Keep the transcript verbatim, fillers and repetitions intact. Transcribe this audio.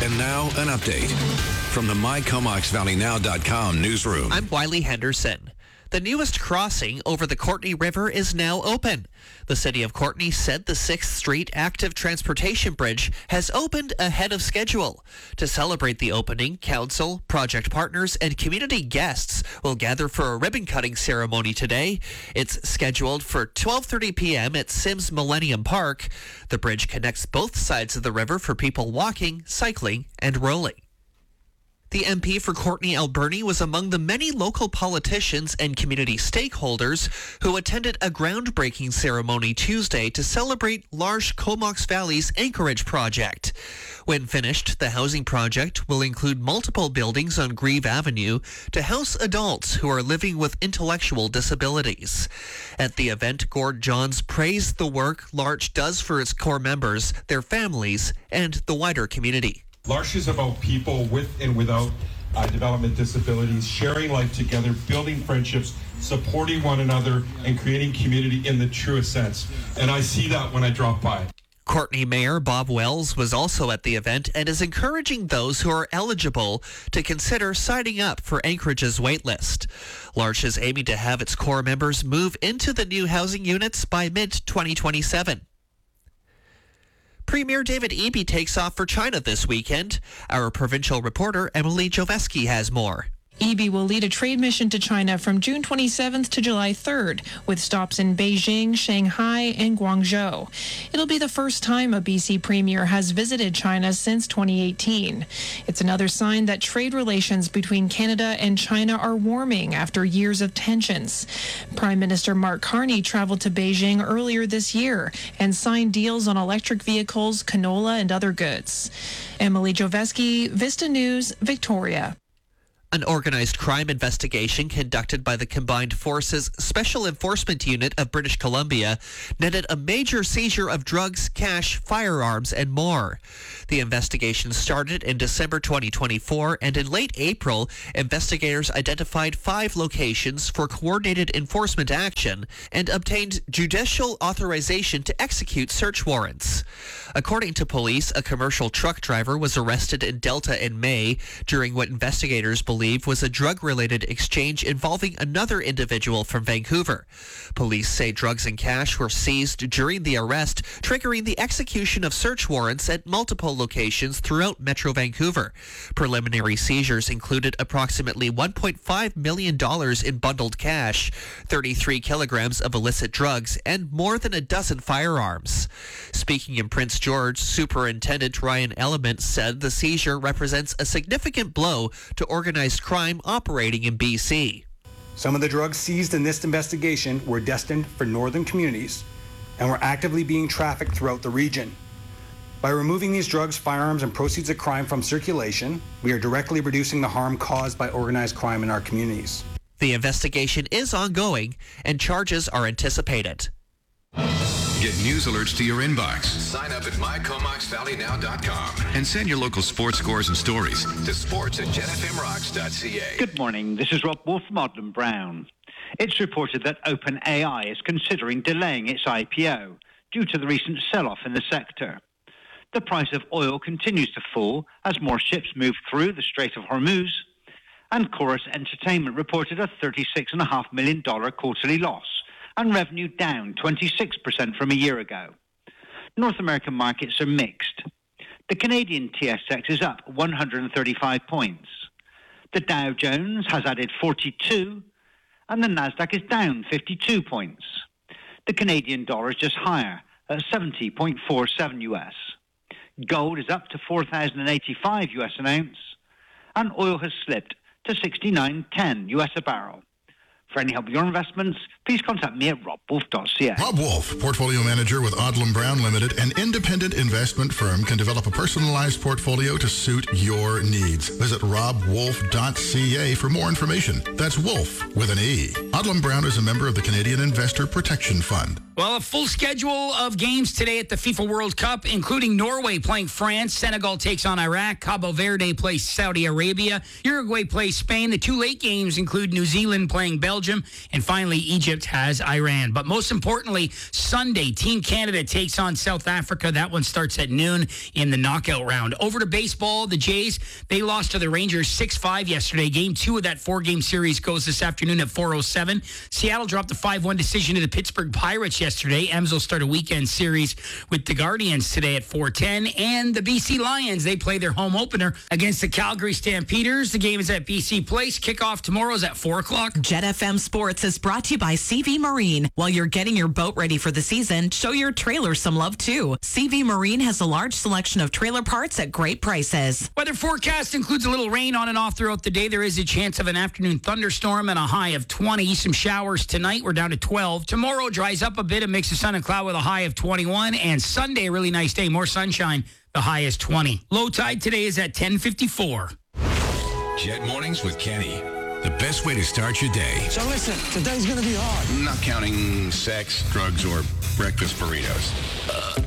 And now, an update from the my comox valley now dot com newsroom. I'm Wiley Henderson. The newest crossing over the Courtenay River is now open. The city of Courtenay said the sixth Street Active Transportation Bridge has opened ahead of schedule. To celebrate the opening, council, project partners, and community guests will gather for a ribbon-cutting ceremony today. It's scheduled for twelve thirty p.m. at Sims Millennium Park. The bridge connects both sides of the river for people walking, cycling, and rolling. The M P for Courtenay Alberni was among the many local politicians and community stakeholders who attended a groundbreaking ceremony Tuesday to celebrate Large Comox Valley's Anchorage project. When finished, the housing project will include multiple buildings on Grieve Avenue to house adults who are living with intellectual disabilities. At the event, Gord Johns praised the work Larch does for its core members, their families, and the wider community. Larch is about people with and without uh, development disabilities, sharing life together, building friendships, supporting one another, and creating community in the truest sense. And I see that when I drop by. Courtenay Mayor Bob Wells was also at the event and is encouraging those who are eligible to consider signing up for Anchorage's waitlist. Larch is aiming to have its core members move into the new housing units by mid twenty twenty-seven. Premier David Eby takes off for China this weekend. Our provincial reporter Emily Joveski has more. Eby will lead a trade mission to China from June twenty-seventh to July third, with stops in Beijing, Shanghai, and Guangzhou. It'll be the first time a B C premier has visited China since twenty eighteen. It's another sign that trade relations between Canada and China are warming after years of tensions. Prime Minister Mark Carney traveled to Beijing earlier this year and signed deals on electric vehicles, canola, and other goods. Emily Joveski, Vista News, Victoria. An organized crime investigation conducted by the Combined Forces Special Enforcement Unit of British Columbia netted a major seizure of drugs, cash, firearms, and more. The investigation started in December twenty twenty-four, and in late April, investigators identified five locations for coordinated enforcement action and obtained judicial authorization to execute search warrants. According to police, a commercial truck driver was arrested in Delta in May during what investigators believe was a drug-related exchange involving another individual from Vancouver. Police say drugs and cash were seized during the arrest, triggering the execution of search warrants at multiple locations throughout Metro Vancouver. Preliminary seizures included approximately one point five million dollars in bundled cash, thirty-three kilograms of illicit drugs, and more than a dozen firearms. Speaking in Prince George, Superintendent Ryan Element said the seizure represents a significant blow to organized crime operating in B C. Some of the drugs seized in this investigation were destined for northern communities and were actively being trafficked throughout the region. By removing these drugs, firearms, and proceeds of crime from circulation, we are directly reducing the harm caused by organized crime in our communities. The investigation is ongoing and charges are anticipated. Get news alerts to your inbox. Sign up at my comox valley now dot com and send your local sports scores and stories to sports at jen f m rocks dot c a. Good morning. This is Rob Wolf from Odlum Brown. It's reported that OpenAI is considering delaying its I P O due to the recent sell-off in the sector. The price of oil continues to fall as more ships move through the Strait of Hormuz, and Chorus Entertainment reported a thirty-six point five million dollars quarterly loss, and revenue down twenty-six percent from a year ago. North American markets are mixed. The Canadian T S X is up one hundred thirty-five points. The Dow Jones has added forty-two, and the Nasdaq is down fifty-two points. The Canadian dollar is just higher at seventy point four seven U S. Gold is up to four thousand eighty-five U S an ounce, and oil has slipped to sixty-nine ten U S a barrel. For any help with your investments, please contact me at rob wolf dot c a. Rob Wolf, Portfolio Manager with Odlum Brown Limited, an independent investment firm, can develop a personalized portfolio to suit your needs. Visit rob wolf dot c a for more information. That's Wolf with an E. Odlum Brown is a member of the Canadian Investor Protection Fund. Well, a full schedule of games today at the FIFA World Cup, including Norway playing France, Senegal takes on Iraq, Cabo Verde plays Saudi Arabia, Uruguay plays Spain. The two late games include New Zealand playing Belgium, Belgium. And finally, Egypt has Iran. But most importantly, Sunday, Team Canada takes on South Africa. That one starts at noon in the knockout round. Over to baseball, the Jays, they lost to the Rangers six five yesterday. Game two of that four-game series goes this afternoon at four oh seven. Seattle dropped a five one decision to the Pittsburgh Pirates yesterday. M's will start a weekend series with the Guardians today at four ten. And the B C Lions, they play their home opener against the Calgary Stampeders. The game is at B C Place. Kickoff tomorrow is at four o'clock. Jet F M Sports is brought to you by C V Marine. While you're getting your boat ready for the season, show your trailer some love too. C V Marine has a large selection of trailer parts at great prices. Weather forecast includes a little rain on and off throughout the day. There is a chance of an afternoon thunderstorm and a high of twenty. Some showers tonight. We're down to twelve. Tomorrow dries up a bit, a mix of sun and cloud with a high of twenty-one. And Sunday, a really nice day, more sunshine. The high is twenty. Low tide today is at ten fifty-four. Jet Mornings with Kenny. The best way to start your day. So listen, today's going to be hard. Not counting sex, drugs, or breakfast burritos. Uh.